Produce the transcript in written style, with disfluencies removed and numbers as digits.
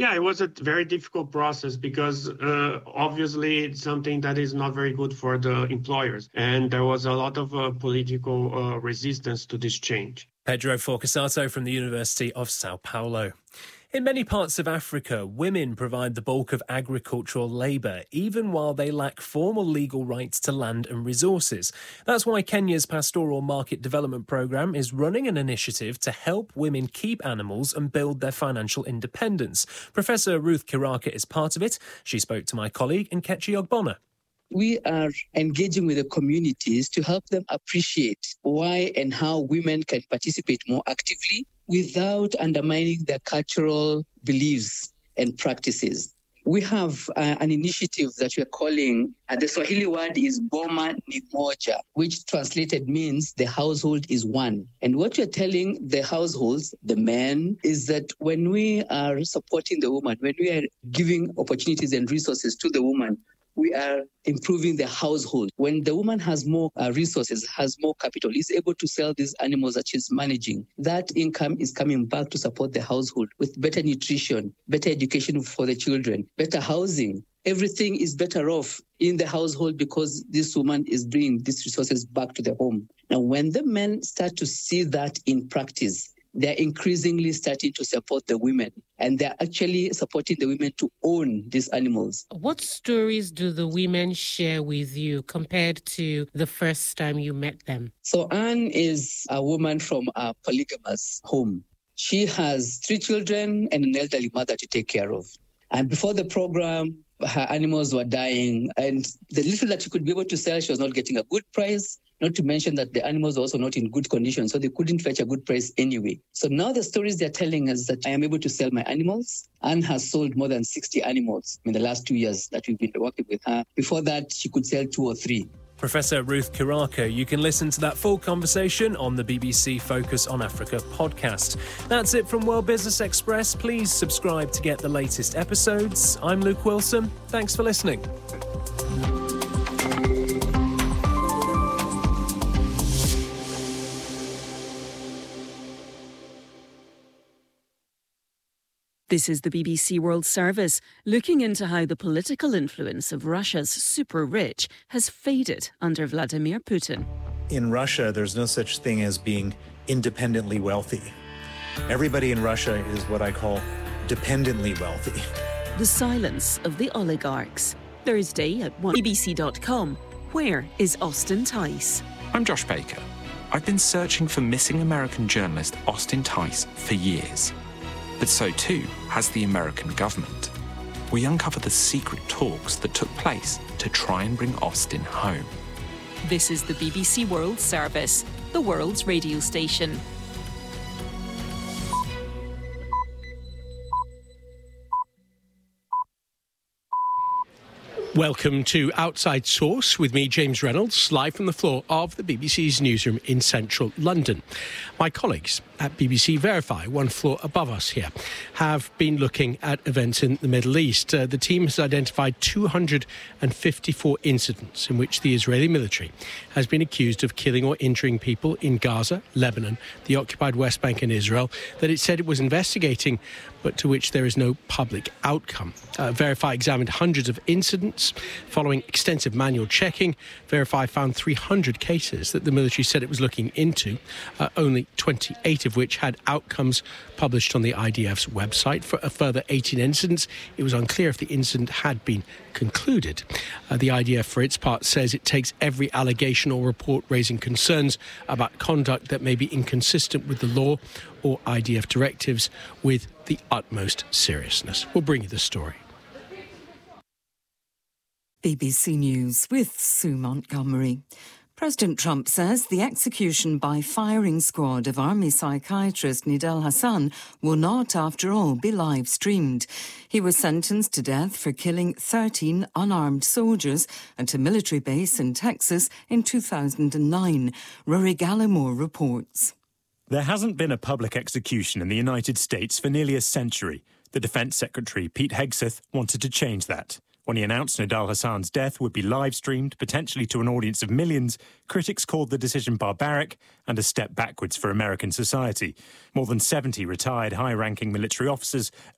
Yeah, it was a very difficult process because obviously it's something that is not very good for the employers. And there was a lot of political resistance to this change. Pedro Forcasato from the University of Sao Paulo. In many parts of Africa, women provide the bulk of agricultural labour, even while they lack formal legal rights to land and resources. That's why Kenya's Pastoral Market Development Programme is running an initiative to help women keep animals and build their financial independence. Professor Ruth Kiraka is part of it. She spoke to my colleague Nkechi Ogbonna. We are engaging with the communities to help them appreciate why and how women can participate more actively without undermining their cultural beliefs and practices. We have an initiative that we're calling, the Swahili word is Boma ni Moja, which translated means the household is one. And what we're telling the households, the men, is that when we are supporting the woman, when we are giving opportunities and resources to the woman, we are improving the household. When the woman has more resources, has more capital, is able to sell these animals that she's managing, that income is coming back to support the household with better nutrition, better education for the children, better housing. Everything is better off in the household because this woman is bringing these resources back to the home. Now, when the men start to see that in practice, they're increasingly starting to support the women, and they're actually supporting the women to own these animals. What stories do the women share with you compared to the first time you met them? So Anne is a woman from a polygamous home. She has 3 children and an elderly mother to take care of. And before the program, her animals were dying, and the little that she could be able to sell, she was not getting a good price. Not to mention that the animals were also not in good condition, so they couldn't fetch a good price anyway. So now the stories they're telling us that I am able to sell my animals. Anne has sold more than 60 animals in the last 2 years that we've been working with her. Before that, she could sell 2 or 3. Professor Ruth Kiraka. You can listen to that full conversation on the BBC Focus on Africa podcast. That's it from World Business Express. Please subscribe to get the latest episodes. I'm Luke Wilson. Thanks for listening. This is the BBC World Service, looking into how the political influence of Russia's super-rich has faded under Vladimir Putin. In Russia, there's no such thing as being independently wealthy. Everybody in Russia is what I call dependently wealthy. The silence of the oligarchs. Thursday at 1. BBC.com. Where is Austin Tice? I'm Josh Baker. I've been searching for missing American journalist Austin Tice for years. But so too has the American government. We uncover the secret talks that took place to try and bring Austin home. This is the BBC World Service, the world's radio station. Welcome to Outside Source with me, James Reynolds, live from the floor of the BBC's newsroom in central London. My colleagues at BBC Verify, one floor above us here, have been looking at events in the Middle East. The team has identified 254 incidents in which the Israeli military has been accused of killing or injuring people in Gaza, Lebanon, the occupied West Bank and Israel, that it said it was investigating, but to which there is no public outcome. Verify examined hundreds of incidents. Following extensive manual checking, Verify found 300 cases that the military said it was looking into, only 28 of which had outcomes published on the IDF's website. For a further 18 incidents, it was unclear if the incident had been concluded. The IDF, for its part, says it takes every allegation or report raising concerns about conduct that may be inconsistent with the law or IDF directives with the utmost seriousness. We'll bring you the story. BBC News with Sue Montgomery. President Trump says the execution by firing squad of army psychiatrist Nidal Hasan will not, after all, be live-streamed. He was sentenced to death for killing 13 unarmed soldiers at a military base in Texas in 2009. Rory Gallimore reports. There hasn't been a public execution in the United States for nearly a century. The Defense Secretary, Pete Hegseth, wanted to change that. When he announced Nidal Hasan's death would be live-streamed, potentially to an audience of millions, critics called the decision barbaric and a step backwards for American society. More than 70 retired high-ranking military officers